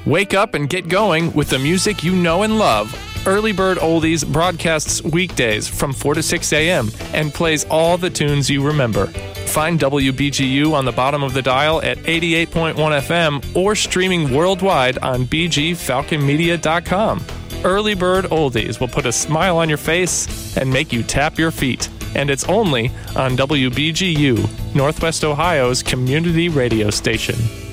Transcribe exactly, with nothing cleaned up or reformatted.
Wake up and get going with the music you know and love. Early Bird Oldies broadcasts weekdays from four to six a.m. and plays all the tunes you remember. Find W B G U on the bottom of the dial at eighty-eight point one F M or streaming worldwide on b g falcon media dot com. Early Bird Oldies will put a smile on your face and make you tap your feet. And it's only on W B G U, Northwest Ohio's community radio station.